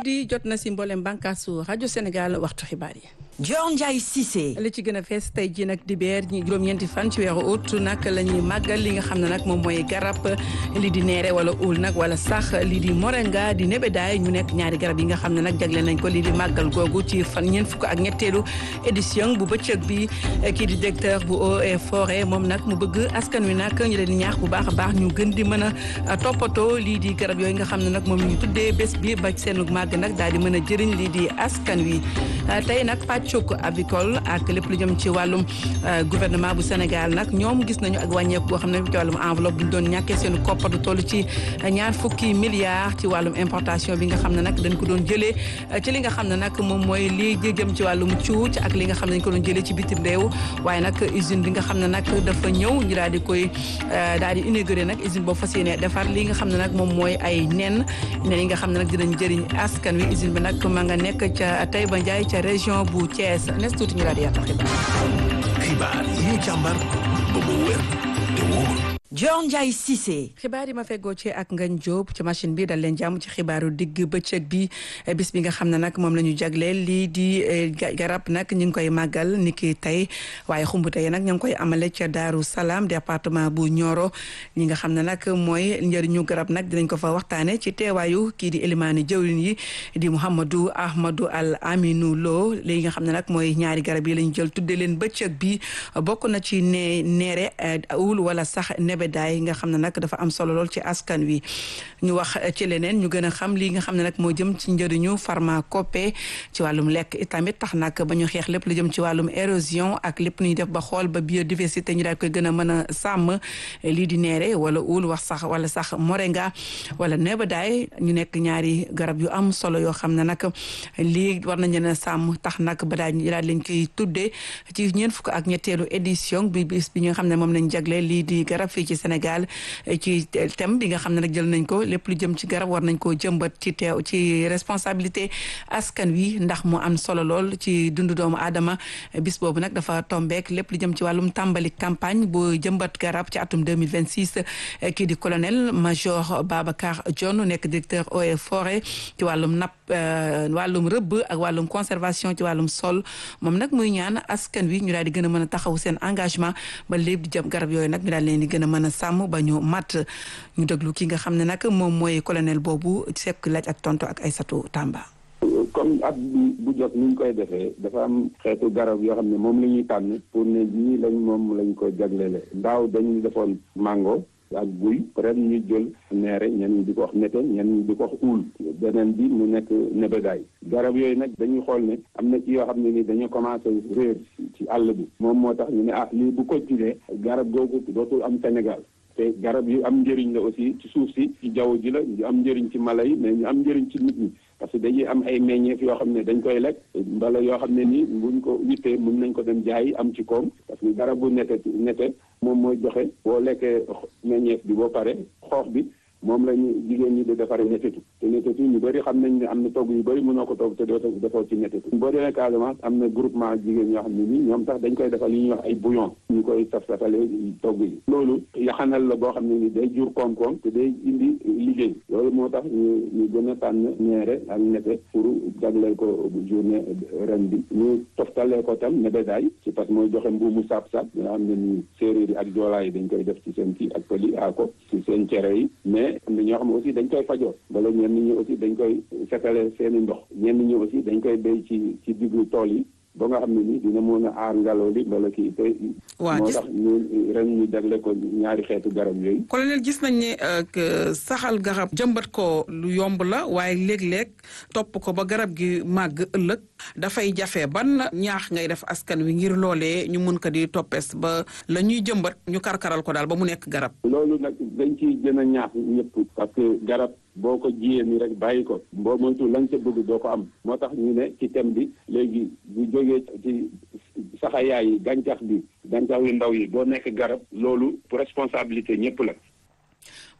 midi jot na si mboolem bànkaasu rajo Sénégal waxtu xibaar yi. Dior Ndiaye Cissé. li ci gën a fees tey jii nag dibeer ñi juróom-ñeenti fan ci weeru août nag la ñuy màggal li nga xam ne nag moom mooy garab lii di neere wala uul nag wala sax lii di moringa di nebedaay ñu nekk ñaari garab yi nga xam ne nag jagle nañ ko lii di màggal googu ci fan ñeent fukk ak ñetteelu édition bu bëccëg bi kii di directeur bu eaux et forêt moom nag mu bëgg askan wi nag ñu leen di ñaax bu baax a baax ñu gën di mën a toppatoo lii di garab yooyu nga xam ne nag moom ñu tuddee bés bi ba seen màgg nag daal di mën a jëriñ lii di askan wi tey nag pàccuk avicole ak lépp lu jëm ci wàllum gouvernement bu Sénégal nag ñoom gis nañu ak wàññeeku boo xam ne ci wàllum enveloppe bu ñu doon ñàkkee seen koppar du toll ci ñaar fukki milliards ci wàllum importation bi nga xam ne nag dañ ko doon jëlee ci li nga xam ne nag moom mooy li jëm ci wàllum cuuc ak li nga xam ne dañ ko doon jëlee ci bitim réew waaye nag usine bi nga xam ne nag dafa ñëw ñu daal di koy daal di inauguré nag usine boobu fas yéene defar li nga xam ne nag moom mooy ay nen yi nga xam ne nag dinañ jëriñ askan wi usine bi nag ma nga nekk ca Taïba Ndiaye ca région bu Thiès nes tuuti ñu daal di yaatal xibaar yi ñu càmbar ba mu wér te wóor. Dior Ndiaye Cissé. xibaar yi ma feggoo ci ak Ngagne Diop ci machine bi dal leen jàmm ci xibaaru digg bëccëg bi bis bi nga xam ne nag moom la ñu jagleel lii di garab nag ñu ngi koy màggal ni ki tey waaye xumbu tey nag ñu ngi koy amale ca Daaru Salaam département bu Nioro ñi nga xam ne nag mooy njëriñu garab nag dinañ ko fa waxtaane ci teewaayu kii di élimaani jëwriñ yi di Mouhamadou Ahmadou Al Aminou Lo li nga xam ne nag mooy ñaari garab yi lañ jël tudde leen bëccëg bi bokk na ci neere awul wala sax nebedaay nga xam ne nag dafa am solo lool ci askan wi ñu wax ci leneen ñu gën a xam lii nga xam ne nag moo jëm ci njëriñu pharmacopée ci wàllum lekk itamit tax nag ba ñu xeex lépp lu jëm ci wàllum érosion ak lépp lu ñuy def ba xool ba biodiversité ñu daal koy gën a mën a sàmm lii di neere wala uul wax sax wala sax moringa wala nebedaay ñu nekk ñaari garab yu am solo yoo xam ne nag lii war nañ leen a sàmm tax nag ba daal leen koy tuddee ci ñeent fukk ak ñetteelu édition bi bis bi nga xam ne moom lañ jagle lii di garab fii ci Sénégal ci thème bi nga xam ne nag jël nañ ko lépp lu jëm ci garab war nañ koo jëmbat ci teew ci responsabilité askan wi ndax mu am solo lool ci dundu doomu aadama bis boobu nag dafa tombeek lépp lu jëm ci wàllum tàmbali campagne bu jëmbat garab ci atum 2026 kii di colonel major Babacar Dione nekk directeur eaux et forêt ci wàllum napp wàllum rëbb ak wàllum conservation ci wàllum sol moom nag muy ñaan askan wi ñu daal di gën a mën a taxaw seen engagement ba lépp di jëm garab yooyu nag ñu daal leen di gën a mën a sàmm ba ñu mat ñu déglu ki nga xam ne nag moom mooy colonel boobu sekk laaj ak tonto ak Aïssatou Tamba. comme at bu jot ni ñu koy defee dafa am xeetu garab yoo xam ne moom la ñuy tànn pour ne ñii lañ ko jagleele daaw dañu defoon mango ak guy ren ñu jël neere ñenn ñi di ko wax nete ñenn ñi di ko wax uul beneen bi mu nekk nebedaay garab yooyu nag dañuy xool ne am na ci yoo xam ne ni dañu commencé réer ci àll bi moom moo tax ñu ne lii bu continuer garab googu dootul am Sénégal te garab yu am njëriñ la aussi ci suuf si ci jaww ji la ñu am njëriñ ci mala yi mais ñu am njëriñ ci nit ñi parce que dañuy am ay meññeef yoo xam ne dañ koy lekk mbala yoo xam ne nii buñ ko wittee mën nañ ko dem jaayi am ci koom parce que garab bu nete moom mooy joxe boo lekkee meññeef bi boo pare xoox bi moom la ñu jigéen ñi di defaree netetu te netetu ñu bëri xam nañ ne am na togg yu bëri mënoo ko togg te doo defoo ci netetu boo demee Casamance am na groupement jigéen ñoo xam ne nii ñoom sax dañ koy defal li ñuy wax ay bouillon ñu koy saf-safalee togg yi loolu yaxanal la boo xam ne ni day jur koom-koom te day indi liggéey loolu moo tax ñu gën a tànn ñeere ak nete pour jagleel ko journée ren bi ñu toftalee ko tam nebedaay ci parce que mooy joxe mbuumu sap-sap nga xam ne ni séeréer yi ak joolaa yi dañ koy def ci seen kii ak pëli ko ci seen cere yi mais am na ñoo xam ne aussi dañ koy fajoo wala ñenn ñi aussi dañ koy setale seeni ndox ñenn ñi aussi dañ koy béy ci diggu tool yi ba nga xam ne ni dina mën a aar ngelaw li wala kii te moo tax ñu ren ñu jagle ko ñaari xeetu garab yooyu. colonel gis nañ ne saxal garab jëmbat ko lu yomb la waaye léeg-léeg topp ko ba garab gi màgg ëllëg dafay jafe ban ñaax ngay def askan wi ngir loolee ñu mën ko di toppes ba la ñuy jëmbat ñu karkaral ko daal ba mu nekk garab. loolu nag dañ ciy gën a ñaax ñëpp parce que garab boo ko jiyee ni rek bàyyi ko boo moytu lañ ca bëgg doo ko am moo tax ñu ne ci thème bi léegi bu jógee ci saxayaay yi gàncax yu ndaw yi doo nekk garab loolu pour responsabilité ñëpp la.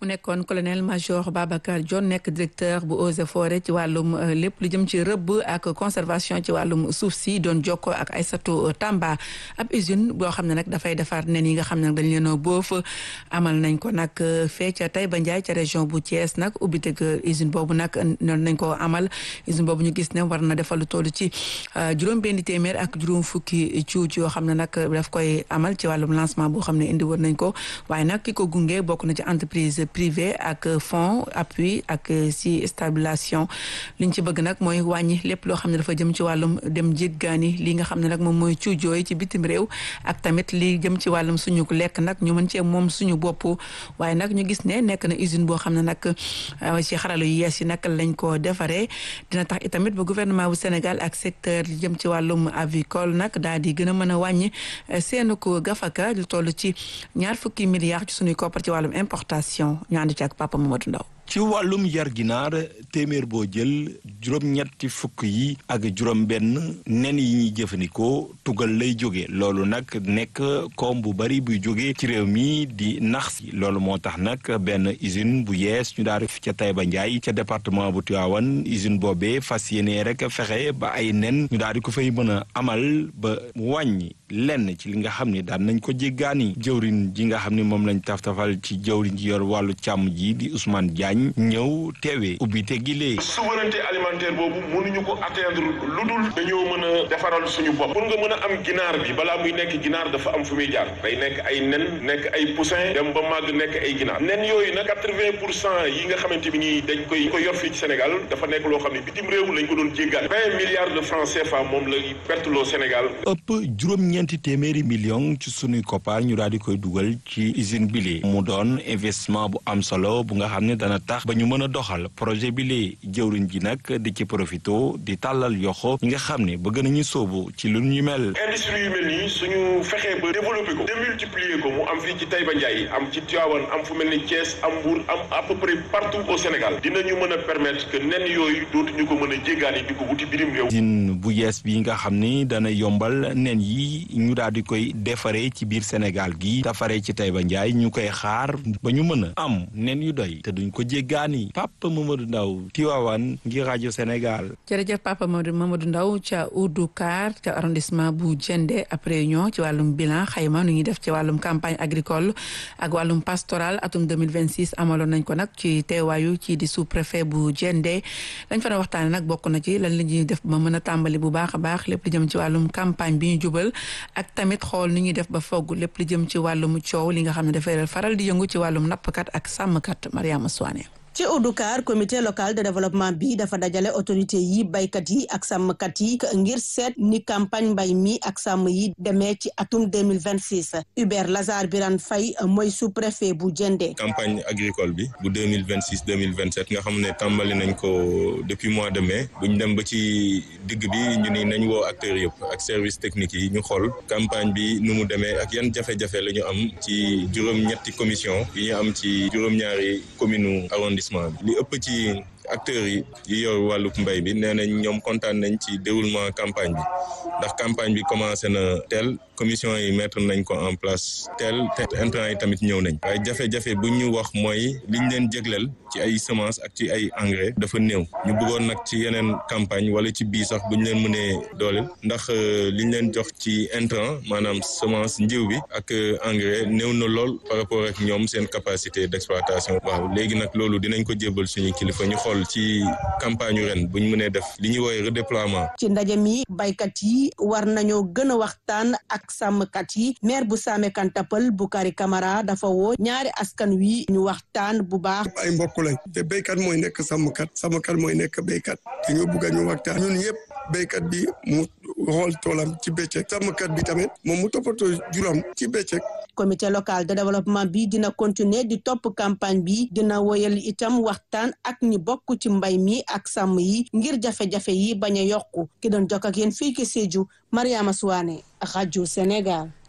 mu nekkoon colonel major Babacar Dione nekk directeur bu Eaux et Forêts ci wàllum lépp lu jëm ci rëbb ak conservation ci wàllum suuf si doon jokkoo ak Aïssatou Tamba ab usine boo xam ne nag dafay defar nen yi nga xam ne nag dañ leen a boof amal nañ ko nag fee ca Taïba Ndiaye ca région bu Thiès nag ubbiteg usine boobu nag noonu nañ ko amal usine boobu ñu gis ne war na defal lu toll ci juróom-benn téeméer ak juróom fukki cuuc yoo xam ne nag daf koy amal ci wàllum lancement boo xam ne indi woon nañ ko waaye nag ki ko gunge bokk na ci entreprise privée ak fonds appui ak si stabilisation liñ ci bëgg nag mooy wàññi lépp loo xam ne dafa jëm ci wàllum dem jéggaani li nga xam ne nag moom mooy cuujooy ci bitim réew ak tamit li jëm ci wàllum suñu lekk nag ñu mën cee moom suñu bopp waaye nag ñu gis ne nekk na usine boo xam ne nag ci xarala yu yees yi nag lañ ko defaree dina tax itamit ba gouvernement bu Sénégal ak secteur li jëm ci wàllum avicole nag daal di gën a mën a wàññi seenu ko gafaka lu toll ci 20 milliards ci suñuy koppar ci wàllum importation ñu ànd ci ak Papa Mamadou Ndaw ci wàllum yar ginaar téeméer boo jël juróom-ñetti fukk yi ak juróom-benn nen yi ñuy jëfandikoo tugal lay jóge loolu nag nekk koom bu bari buy jóge ci réew mi di nax si loolu moo tax nag benn usine bu yees ñu daal ca Taïba Ndiaye ca département bu Tivaouane usine boobee fas yéene rek fexe ba ay nen ñu daal di ko fay mën a amal ba wàññi lenn ci li nga xam ne daan nañ ko jéggaani jëwriñ ji nga xam ne moom lañ taf-tafal ci jëwriñ ji yor wàllu càmm ji di Ousmane Diagne ñëw teewee ubbite gi lee souveraineté alimentaire boobu mënuñu ko atteindre lu dul dañoo mën a defaral suñu bopp pour nga mën a am ginaar bi balaa muy nekk ginaar dafa am fu muy jaar day nekk ay nen nekk ay poussin dem ba màgg nekk ay ginaar nen yooyu nag 80% yi nga xamante bi nii dañ koy yor fii ci Sénégal dafa nekk loo xam ne bitim réew lañ ko doon jéggaan 20 milliards de francs CFA moom lay perte loo Sénégal ëpp juróom-ñeenti téeméeri million ci sunuy koppar ñu daal di koy dugal ci usine bile mu doon investissement bu am solo bu nga xam ne dana tax ba ñu mën a doxal projet bi lee jëwriñ ji nag di ci profito di tàllal yoxo ñi nga xam ne bëgg nañu sóobu ci lu ñu mel industrie yu mel nii suñu fexee ba développé ko démultiplier ko mu am fii ci Taïba Ndiaye am ci Tivaouane am fu mel ni Thiès am Mbour am à peu près partout au Sénégal dinañu mën a permettre que nen yooyu dootuñu ko mën a jéggaani di ko wuti birim réew usine bu yees bi nga xam ni dana yombal nen yi ñu daal di koy defaree ci biir Sénégal gi defaree ci Taïba Ndiaye ñu koy xaar ba ñu mën a am nen yu doy te duñ ko jéggaani Papa Mamadou Ndaw Tivaouane ngir rajo Sénégal. jërëjëf Papa Mamadou Ndaw ca Oudoukar ca arrondissement bu Diendé après ñoo ci wàllum bilan xayma nu ñuy def ci wàllum campagne agricole ak wàllum pastoral atum 2026 amaloon nañ ko nag ci teewaayu ci di sous-préfet bu Diendé dañ fa waxtaane nag bokk na ci lan la ñuy def ba mën a tàmbali bu baax a baax lépp li jëm ci wàllum campagne bi ñu jubal ak tamit xool nu ñuy def ba fogg lépp li jëm ci wàllum coow li nga xam ne dafay faral di yëngu ci wàllum nappkat ak sàmmkat Mariama Souane ci Oudoukar comité local de développement bi dafa dajale autorité yi baykat yi ak sàmmkat yi ngir seet ni campagne mbay mi ak sàmm yi demee ci atum 2026 Hubert Lazare Birane Faye mooy sous-préfet bu Diendé. campagne agricole bi bu 2026-2027 nga xam ne tàmbali nañ ko depuis mois de mai bu ñu dem ba ci digg bi ñu ni nañ woo acteurs yëpp ak service technique yi ñu xool campagne bi nu mu demee ak yan jafe-jafe la ñu am ci juróom-ñetti commission yi ñu am ci juróom-ñaari commune arrondissement li ëpp ci acteurs yi yor wàllub mbay bi nee nañ ñoom kontaan nañ ci déroulement campagne bi ndax campagne bi commencé na teel commission yi mettre nañ ko en place teel te intrants yi tamit ñëw nañ waaye jafe-jafe bu ñu wax mooy liñ leen jégleel ci ay semences ak ci ay engrais dafa néew ñu bëggoon nag ci yeneen campagne wala ci bii sax bu ñu leen mënee dooleel ndax liñ leen jox ci intrant maanaam semence njiw bi ak engrais néew na lool par rapport ak ñoom seen capacité d'exploitation waaw léegi nag loolu dinañ ko jébbal suñu kilifa ñu xool ci campagne ren bu ñu mënee def li ñuy woowee redéploiement. ci ndaje mi baykat yi war nañoo gën a waxtaan ak sàmmkat yi maire bu Saame Kantapal Bukari Camara dafa woo ñaari askan wi ñu waxtaan bu baax. ay mbokk lañ te béykat mooy nekk sàmmkat mooy nekk béykat te ñu bugg a ñu waxtaan ñun yëpp béykat bi mu xool toolam ci bëccëg sàmmkat bi tamit moom mu toppatoo juram ci bëccëg. comité local de développement bi dina continuer di topp campagne bi dina woyal itam waxtaan ak ñi bokk ci mbay mi ak sàmm yi ngir jafe-jafe yi bañ a yokku ki doon jokk ak yéen fii ki Sédhiou Mariama Souane rajo Sénégal.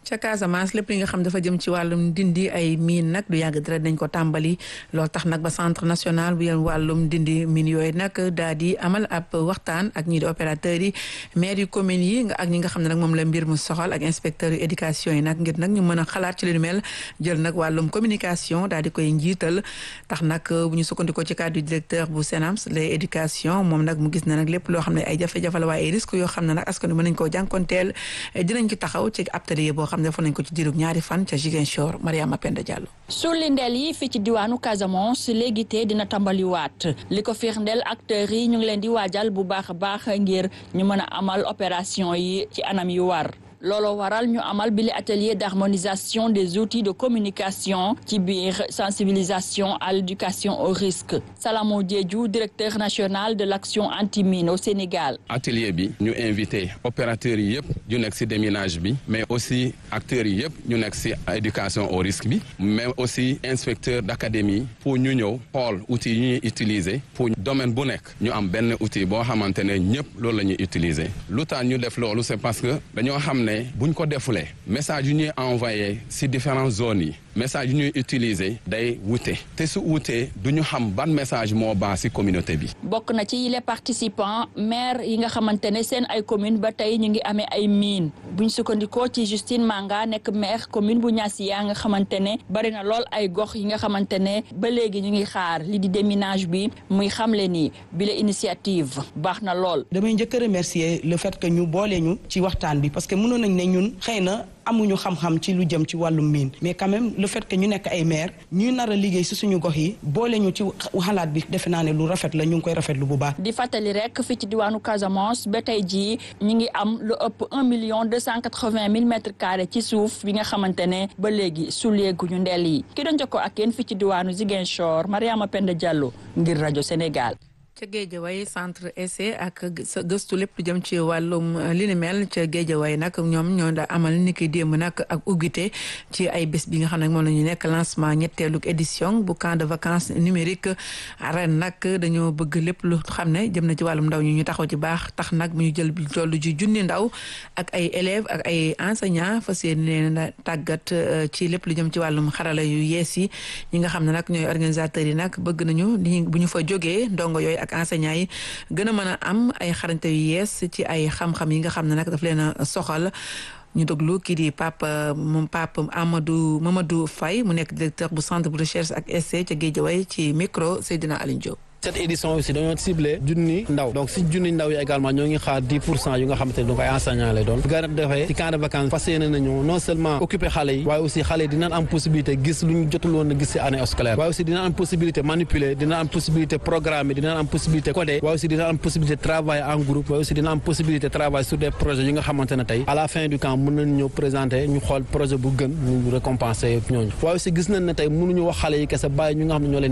ca Casamance lépp li nga xam dafa jëm ci wàllum dindi ay mine nag du yàgg dara dañ ko tàmbali loolu tax nag ba centre national bu yéen wàllum dindi mine yooyu nag daal di amal ab waxtaan ak ñi di opérateurs yi maire yu communes yi ak ñi nga xam ne nag moom la mbir mu soxal ak inspecteurs yu éducation yi nag ngir nag ñu mën a xalaat ci li nu mel jël nag wàllum communication daal di koy njiital tax nag bu ñu sukkandikoo ci cadre du directeur bu SENAMS les éducation moom nag mu gis na nag lépp loo xam ne ay jafe-jafe la waaye ay risques yoo xam ne nag askan wi mën nañ koo jànkonteel dinañ ci taxaw ci atelier boo xam ne defoon nañ ko ci diirub ñaari fan ca Ziguinchor Mariama Penda Diallo. sulli ndel yi fii ci diwaanu Casamance léegi te dina tàmbaliwaat li ko firndeel acteurs yi ñu ngi leen di waajal bu baax a baax ngir ñu mën a amal opération yi ci anam yu war. looloo waral ñu amal bile atelier d'harmonisation des outils de communication ci biir sensibilisation à l'éducation au risque Salamo Diédhiou directeur national de l'action anti-mine au Sénégal. atelier bi ñu invité opérateurs yi yëpp ñu nekk ci déminage bi mais aussi acteurs yi yëpp ñu nekk ci éducation au risque bi mais aussi inspecteur d'académie pour ñu ñëw xool outils yi ñuy utiliser pour domaine bu nekk ñu am benn outil boo xamante ne ñëpp loolu la ñuy utiliser lu tax ñu def loolu c'est parce que dañoo xam ne buñ ko defulee message yu ñuy envoyé ci différentes zones yi message yu ñuy utiliser day wute te su wutee du ñu xam ban message moo baax ci communauté bi. bokk na ci les participants maire yi nga xamante ne seen ay commune ba tey ñu ngi amee ay mine buñ sukkandikoo ci Justine Manga nekk maire commune bu Niassia nga xamante ne bari na lool ay gox yi nga xamante ne ba léegi ñu ngi xaar li di déminage bi muy xamle ni bi la initiative baax na lool. damay njëkk a remercier le fait que ñu boole ñu ci waxtaan bi parce que mënoon nañ ne ñun xëy na amuñu xam-xam ci lu jëm ci wàllum mine mais quand même le fait que ñu nekk ay maire ñu nar a liggéey ci suñu gox yi boole ñu ci xalaat bi defe naa ne lu rafet la ñu ngi koy rafetlu bu baax. di fàttali rek fii ci diwaanu Casamance ba tey jii ñu ngi am lu ëpp 1,280,000 mètres carrés ci suuf bi nga xamante ne ba léegi suleeguñu ndel yi ki doon jokkoo ak yéen fii ci diwaanu Ziguinchor Mariama Penda Diallo ngir rajo Sénégal. ca Guédiawaye centre essai ak gëstu lépp lu jëm ci wàllum li ni mel ca Guédiawaye nag ñoom ñoo da amal ni ki démb nag ak uggite ci ay bés bi nga xam ne moom la ñu nekk lancement ñetteelu édition bu camp de vacances numérique ren nag dañoo bëgg lépp lu xam ne jëm na ci wàllum ndaw ñu taxaw ci baax tax nag mu ñu jël tollu ji junni ndaw ak ay élèves ak ay enseignants fas yéene tàggat ci lépp lu jëm ci wàllum xarala yu yees yi ñi nga xam ne nag ñooy organisateurs yi nag bëgg nañu bu ñu fa jógee ndongo yooyu ak enseignants yi gën a mën a am ay xarañte yu yees ci ay xam-xam yi nga xam ne nag daf leen a soxal ñu déglu kii di Pape Mamadou Faye mu nekk directeur bu centre de recherche ak essai ca Guédiawaye ci micro Seydina Aline Diop. cette édition aussi dañoo ciblé junni ndaw donc si junni ndaw yi également ñoo ngi xaar 10% yu nga xamante ne donc ay enseignants lay doon garab defee ci camp de vacances fas yéene nañu non seulement occuper xale yi waaye aussi xale yi dinañ am possibilité gis lu ñu jotul woon a gis si année scolaire waaye aussi dinañ am possibilité manipuler dinañ am possibilité programmer dinañ am possibilité coder waaye aussi dinañ am possibilité travailler en groupe waaye aussi dinañ am possibilité travailler sur des projets yi nga xamante ne tey à la fin du camp mën nañ ñëw présenter ñu xool projet bu gën ñu récompenser ñooñu waaye aussi gis nañ ne tey mënuñu wax xale yi kese bàyyi ñu nga xam ne ñoo leen